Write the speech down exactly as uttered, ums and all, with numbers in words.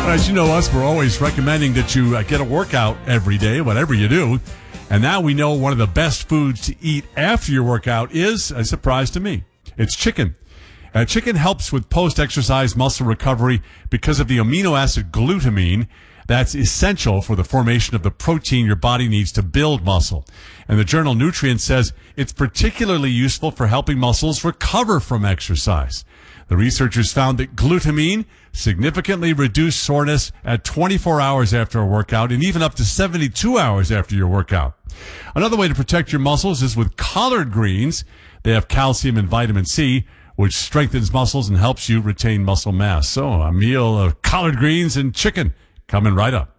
As you know us, we're always recommending that you uh, get a workout every day, whatever you do. And now we know one of the best foods to eat after your workout is a surprise to me. It's chicken. Uh, chicken helps with post-exercise muscle recovery because of the amino acid glutamine that's essential for the formation of the protein your body needs to build muscle. And the journal Nutrient says it's particularly useful for helping muscles recover from exercise. The researchers found that glutamine significantly reduced soreness at twenty-four hours after a workout and even up to seventy-two hours after your workout. Another way to protect your muscles is with collard greens. They have calcium and vitamin C, which strengthens muscles and helps you retain muscle mass. So a meal of collard greens and chicken coming right up.